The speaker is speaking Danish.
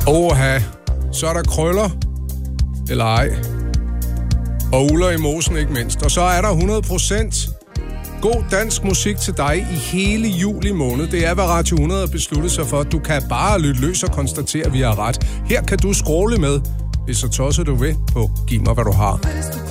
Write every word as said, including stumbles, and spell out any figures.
Åha, så er der krøller, eller ej. Og uler i mosen ikke mindst. Og så er der hundrede procent god dansk musik til dig i hele juli måned. Det er, hvad Radio hundrede har besluttet sig for. Du kan bare lytte løs og konstatere, at vi har ret. Her kan du scrolle med, hvis så tosser du ved på Giv mig, hvad du har.